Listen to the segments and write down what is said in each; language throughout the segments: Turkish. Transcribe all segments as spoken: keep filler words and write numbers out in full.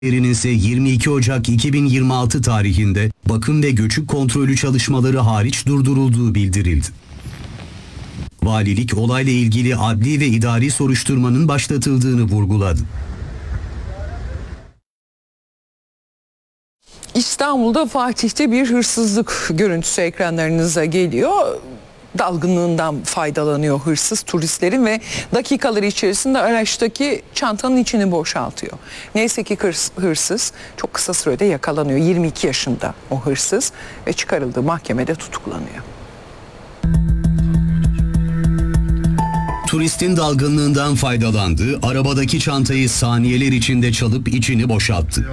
ise yirmi iki Ocak iki bin yirmi altı tarihinde bakım ve göçük kontrolü çalışmaları hariç durdurulduğu bildirildi. Valilik olayla ilgili adli ve idari soruşturmanın başlatıldığını vurguladı. İstanbul'da Fatih'te bir hırsızlık görüntüsü ekranlarınıza geliyor. Dalgınlığından faydalanıyor hırsız turistlerin ve dakikalar içerisinde araçtaki çantanın içini boşaltıyor. Neyse ki hırsız çok kısa sürede yakalanıyor. yirmi iki yaşında o hırsız ve çıkarıldığı mahkemede tutuklanıyor. Turistin dalgınlığından faydalandı, arabadaki çantayı saniyeler içinde çalıp içini boşalttı.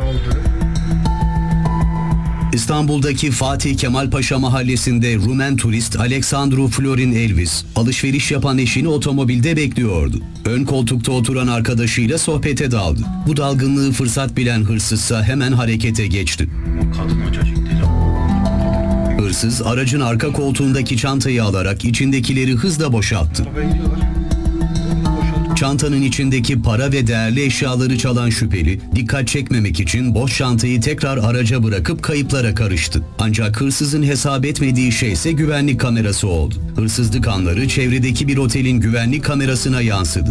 İstanbul'daki Fatih Kemal Paşa mahallesinde Rumen turist Alexandru Florin Elvis, alışveriş yapan eşini otomobilde bekliyordu. Ön koltukta oturan arkadaşıyla sohbete daldı. Bu dalgınlığı fırsat bilen hırsızsa hemen harekete geçti. Hırsız aracın arka koltuğundaki çantayı alarak içindekileri hızla boşalttı. Çantanın içindeki para ve değerli eşyaları çalan şüpheli, dikkat çekmemek için boş çantayı tekrar araca bırakıp kayıplara karıştı. Ancak hırsızın hesap etmediği şey ise güvenlik kamerası oldu. Hırsızlık anları çevredeki bir otelin güvenlik kamerasına yansıdı.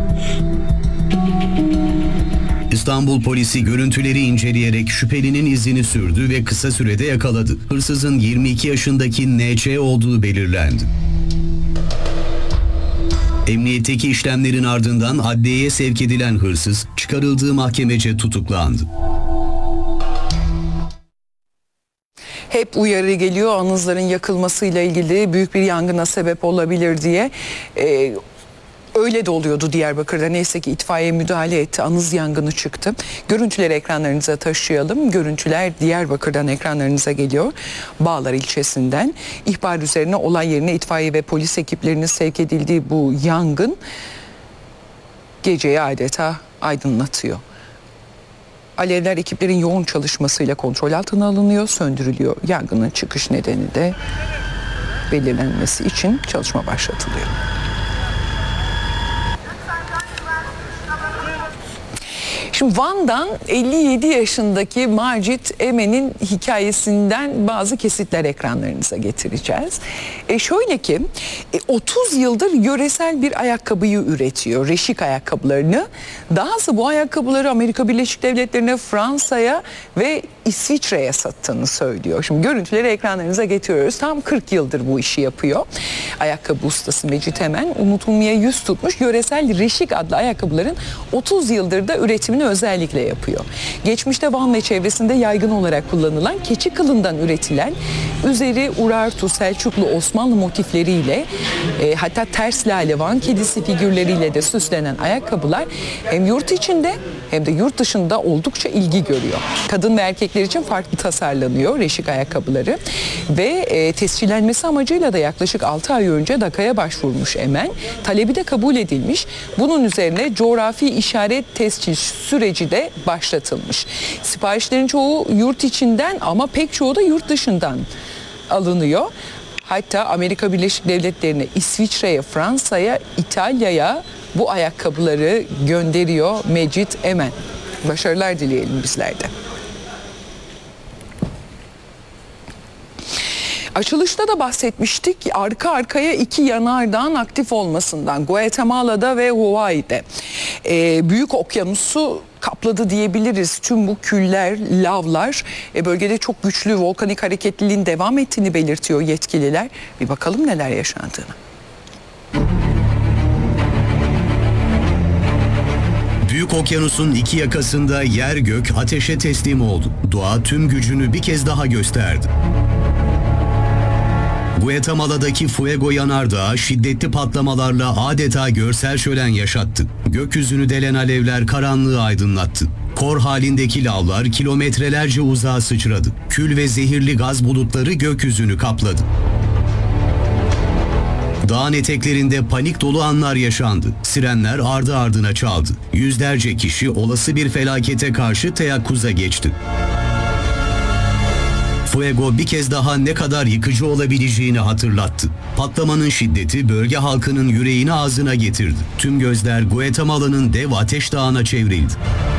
İstanbul polisi görüntüleri inceleyerek şüphelinin izini sürdü ve kısa sürede yakaladı. Hırsızın yirmi iki yaşındaki N Ç olduğu belirlendi. Emniyetteki işlemlerin ardından adliyeye sevk edilen hırsız çıkarıldığı mahkemece tutuklandı. Hep uyarı geliyor, anızların yakılmasıyla ilgili büyük bir yangına sebep olabilir diye. Ee, Öyle de oluyordu Diyarbakır'da. Neyse ki itfaiye müdahale etti. Anız yangını çıktı. Görüntüleri ekranlarınıza taşıyalım. Görüntüler Diyarbakır'dan ekranlarınıza geliyor. Bağlar ilçesinden. İhbar üzerine olay yerine itfaiye ve polis ekiplerinin sevk edildiği bu yangın geceyi adeta aydınlatıyor. Alevler ekiplerin yoğun çalışmasıyla kontrol altına alınıyor, söndürülüyor. Yangının çıkış nedeni de belirlenmesi için çalışma başlatılıyor. Şimdi Van'dan elli yedi yaşındaki Macit Emen'in hikayesinden bazı kesitler ekranlarınıza getireceğiz. E şöyle ki e, otuz yıldır yöresel bir ayakkabıyı üretiyor. Reşik ayakkabılarını. Dahası bu ayakkabıları Amerika Birleşik Devletleri'ne, Fransa'ya ve İsviçre'ye sattığını söylüyor. Şimdi görüntüleri ekranlarınıza getiriyoruz. Tam kırk yıldır bu işi yapıyor. Ayakkabı ustası Macit Emen unutulmaya yüz tutmuş yöresel Reşik adlı ayakkabıların otuz yıldır da üretimini özellikle yapıyor. Geçmişte Van ve çevresinde yaygın olarak kullanılan keçi kılından üretilen üzeri Urartu, Selçuklu, Osmanlı motifleriyle e, hatta ters lale Van kedisi figürleriyle de süslenen ayakkabılar hem yurt içinde hem de yurt dışında oldukça ilgi görüyor. Kadın ve erkekler için farklı tasarlanıyor Reşik ayakkabıları ve e, tescillenmesi amacıyla da yaklaşık altı ay önce DAKA'ya başvurmuş Emen. Talebi de kabul edilmiş. Bunun üzerine coğrafi işaret tescil süreci de başlatılmış. Siparişlerin çoğu yurt içinden ama pek çoğu da yurt dışından alınıyor. Hatta Amerika Birleşik Devletleri'ne, İsviçre'ye, Fransa'ya, İtalya'ya bu ayakkabıları gönderiyor Macit Emen. Başarılar dileyelim bizler de. Açılışta da bahsetmiştik arka arkaya iki yanardağın aktif olmasından Guatemala'da ve Hawaii'de. Ee, büyük okyanusu kapladı diyebiliriz. Tüm bu küller, lavlar e, bölgede çok güçlü volkanik hareketliliğin devam ettiğini belirtiyor yetkililer. Bir bakalım neler yaşandığını. Büyük okyanusun iki yakasında yer gök ateşe teslim oldu. Doğa tüm gücünü bir kez daha gösterdi. Guatemala'daki Fuego yanardağı şiddetli patlamalarla adeta görsel şölen yaşattı. Gökyüzünü delen alevler karanlığı aydınlattı. Kor halindeki lavlar kilometrelerce uzağa sıçradı. Kül ve zehirli gaz bulutları gökyüzünü kapladı. Dağın eteklerinde panik dolu anlar yaşandı. Sirenler ardı ardına çaldı. Yüzlerce kişi olası bir felakete karşı teyakkuza geçti. Fuego bir kez daha ne kadar yıkıcı olabileceğini hatırlattı. Patlamanın şiddeti bölge halkının yüreğini ağzına getirdi. Tüm gözler Guatemala'nın dev ateş dağına çevrildi.